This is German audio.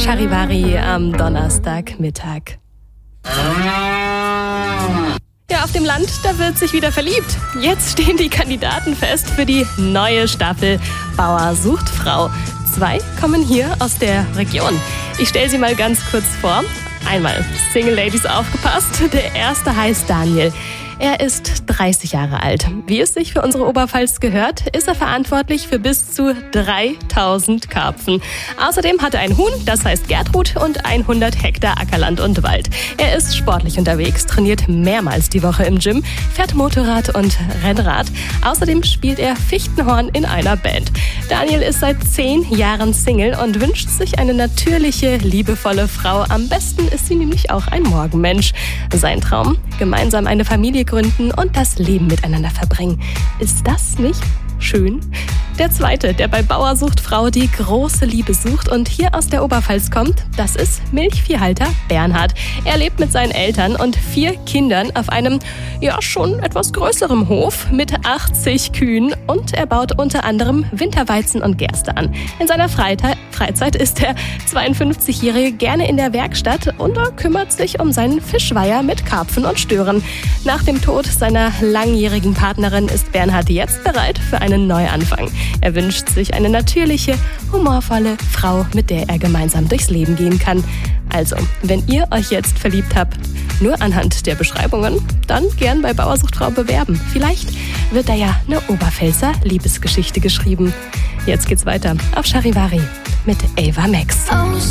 Charivari am Donnerstagmittag. Ja, auf dem Land, da wird sich wieder verliebt. Jetzt stehen die Kandidaten fest für die neue Staffel Bauer sucht Frau. 2 kommen hier aus der Region. Ich stelle sie mal ganz kurz vor. Einmal Single Ladies aufgepasst. Der erste heißt Daniel. Er ist 30 Jahre alt. Wie es sich für unsere Oberpfalz gehört, ist er verantwortlich für bis zu 3000 Karpfen. Außerdem hat er ein Huhn, das heißt Gertrud, und 100 Hektar Ackerland und Wald. Er ist sportlich unterwegs, trainiert mehrmals die Woche im Gym, fährt Motorrad und Rennrad. Außerdem spielt er Fichtenhorn in einer Band. Daniel ist seit 10 Jahren Single und wünscht sich eine natürliche, liebevolle Frau. Am besten ist sie nämlich auch ein Morgenmensch. Sein Traum? Gemeinsam eine Familie gründen und das Leben miteinander verbringen. Ist das nicht schön? Der zweite, der bei Bauer sucht Frau die große Liebe sucht und hier aus der Oberpfalz kommt, das ist Milchviehhalter Bernhard. Er lebt mit seinen Eltern und 4 Kindern auf einem, ja schon etwas größeren Hof mit 80 Kühen und er baut unter anderem Winterweizen und Gerste an. In seiner Freizeit ist der 52-Jährige gerne in der Werkstatt und er kümmert sich um seinen Fischweiher mit Karpfen und Stören. Nach dem Tod seiner langjährigen Partnerin ist Bernhard jetzt bereit für einen Neuanfang. Er wünscht sich eine natürliche, humorvolle Frau, mit der er gemeinsam durchs Leben gehen kann. Also, wenn ihr euch jetzt verliebt habt, nur anhand der Beschreibungen, dann gern bei Bauer sucht Frau bewerben. Vielleicht wird da ja eine Oberpfälzer Liebesgeschichte geschrieben. Jetzt geht's weiter auf Charivari mit Ava Max.